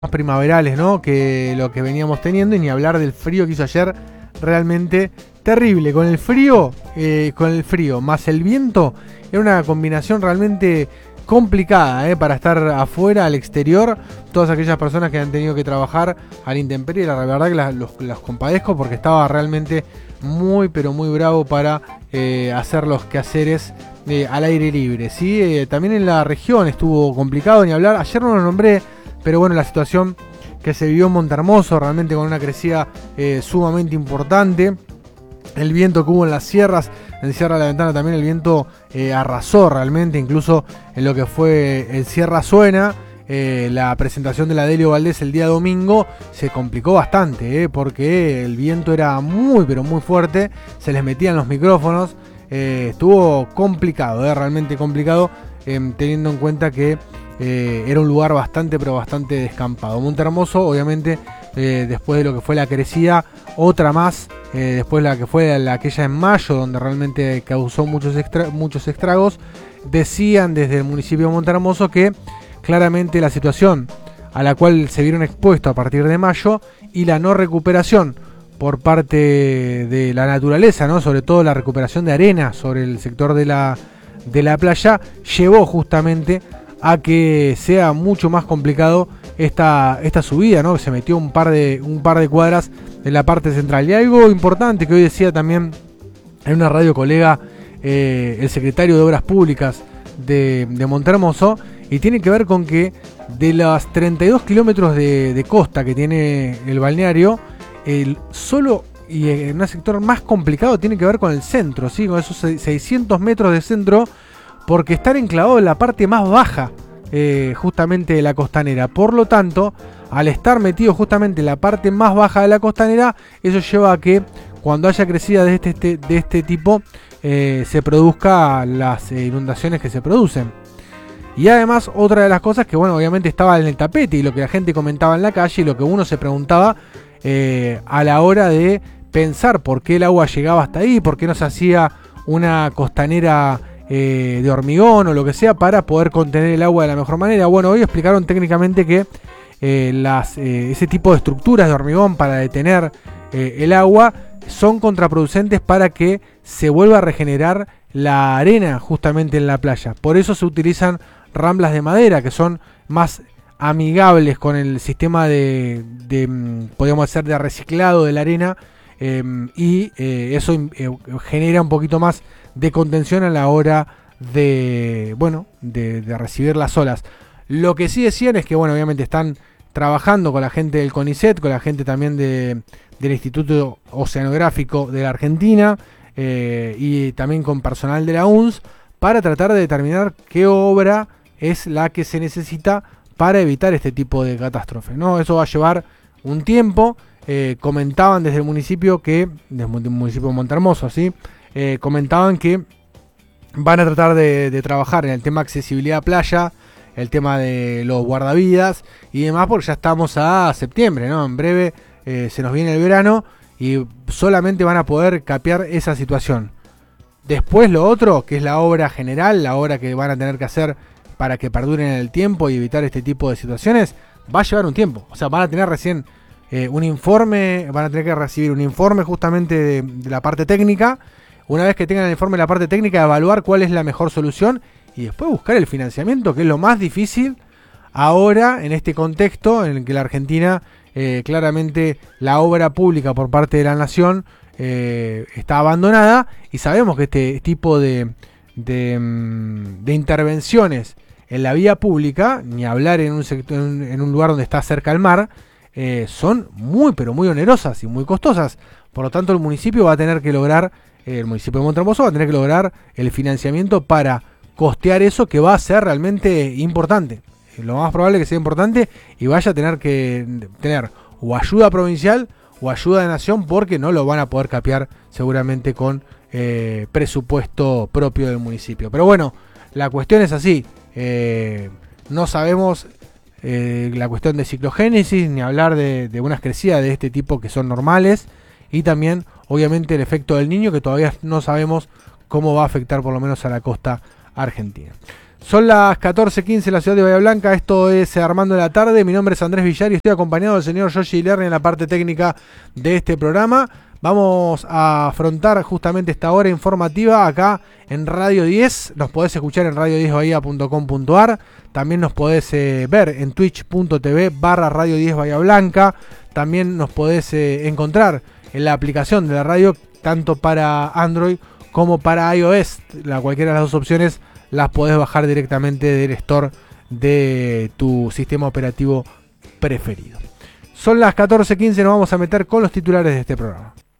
primaverales, ¿no? Que lo que veníamos teniendo, y ni hablar del frío que hizo ayer, realmente terrible. Con el frío más el viento, era una combinación realmente complicada, para estar afuera, al exterior. Todas aquellas personas que han tenido que trabajar a la intemperie, la verdad que las compadezco, porque estaba realmente muy, pero muy bravo para hacer los quehaceres al aire libre, ¿sí? También en la región estuvo complicado, ni hablar. Ayer no lo nombré, pero bueno, la situación que se vivió en Montermoso, realmente con una crecida sumamente importante. El viento que hubo en las sierras, en Sierra de la Ventana también el viento arrasó realmente, incluso en lo que fue el Sierra Suena. La presentación de la Delio Valdés el día domingo se complicó bastante, porque el viento era muy, pero muy fuerte, se les metían los micrófonos. Estuvo complicado, realmente complicado, teniendo en cuenta que era un lugar bastante, pero bastante descampado. Montermoso, obviamente, después de lo que fue la crecida, otra más, después la que fue aquella en mayo, donde realmente causó muchos estragos. Decían desde el municipio de Montermoso que claramente la situación a la cual se vieron expuestos a partir de mayo y la no recuperación por parte de la naturaleza, ¿no? Sobre todo la recuperación de arena sobre el sector de la playa, llevó justamente a que sea mucho más complicado esta subida, ¿no? Se metió un par de cuadras en la parte central. Y algo importante que hoy decía también en una radio colega el secretario de Obras Públicas de Montermoso, y tiene que ver con que de los 32 kilómetros de costa que tiene el balneario, solo y en un sector más complicado tiene que ver con el centro, ¿sí? Con esos 600 metros de centro, porque están enclavados en la parte más baja justamente de la costanera. Por lo tanto, al estar metido justamente en la parte más baja de la costanera, eso lleva a que cuando haya crecida de este tipo se produzca las inundaciones que se producen. Y además, otra de las cosas que, bueno, obviamente estaba en el tapete, y lo que la gente comentaba en la calle, y lo que uno se preguntaba a la hora de pensar por qué el agua llegaba hasta ahí, por qué no se hacía una costanera de hormigón o lo que sea para poder contener el agua de la mejor manera. Bueno, hoy explicaron técnicamente que ese tipo de estructuras de hormigón para detener el agua son contraproducentes para que se vuelva a regenerar la arena justamente en la playa. Por eso se utilizan ramblas de madera, que son más amigables con el sistema podríamos decir, de reciclado de la arena, y eso genera un poquito más de contención a la hora de recibir las olas. Lo que sí decían es que, bueno, obviamente están trabajando con la gente del CONICET, con la gente también del Instituto Oceanográfico de la Argentina, y también con personal de la UNS, para tratar de determinar qué obra es la que se necesita para evitar este tipo de catástrofe, ¿no? Eso va a llevar un tiempo. Comentaban desde el municipio municipio de Montermoso, ¿sí? Comentaban que van a tratar de trabajar en el tema accesibilidad a playa, el tema de los guardavidas y demás, porque ya estamos a septiembre, ¿no? En breve se nos viene el verano y solamente van a poder capear esa situación. Después lo otro, que es la obra general, la obra que van a tener que hacer para que perduren en el tiempo y evitar este tipo de situaciones, va a llevar un tiempo. O sea, van a tener recién un informe, van a tener que recibir un informe justamente de la parte técnica. Una vez que tengan el informe de la parte técnica, evaluar cuál es la mejor solución y después buscar el financiamiento, que es lo más difícil ahora en este contexto en el que la Argentina, claramente la obra pública por parte de la nación está abandonada, y sabemos que este tipo de intervenciones en la vía pública, ni hablar en un lugar donde está cerca al mar, son muy, pero muy onerosas y muy costosas. Por lo tanto, el municipio de Montermoso va a tener que lograr el financiamiento para costear eso, que va a ser realmente importante. Lo más probable es que sea importante y vaya a tener que tener o ayuda provincial o ayuda de nación, porque no lo van a poder capear seguramente con presupuesto propio del municipio. Pero bueno, la cuestión es así. No sabemos la cuestión de ciclogénesis, ni hablar de unas crecidas de este tipo que son normales, y también obviamente el efecto del Niño, que todavía no sabemos cómo va a afectar por lo menos a la costa argentina. Son las 14:15 en la ciudad de Bahía Blanca. Esto es Armando de la Tarde. Mi nombre es Andrés Villar y estoy acompañado del señor Yoshi Lerner en la parte técnica de este programa. Vamos a afrontar justamente esta hora informativa acá en Radio 10. Nos podés escuchar en radio10bahía.com.ar. También nos podés ver en twitch.tv/Radio 10 Bahía Blanca. También nos podés encontrar en la aplicación de la radio, tanto para Android como para iOS. Cualquiera de las dos opciones las podés bajar directamente del store de tu sistema operativo preferido. Son las 14:15, nos vamos a meter con los titulares de este programa.